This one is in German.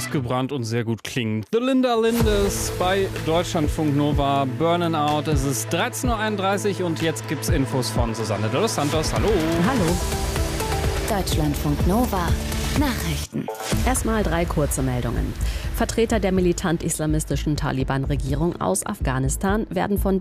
ausgebrannt und sehr gut klingen. The Linda Lindes bei Deutschlandfunk Nova, Burnin' Out. Es ist 13.31 Uhr und jetzt gibt's Infos von Susanne de los Santos. Hallo. Hallo. Deutschlandfunk Nova. Nachrichten. Erstmal 3 kurze Meldungen. Vertreter der militant-islamistischen Taliban-Regierung aus Afghanistan werden von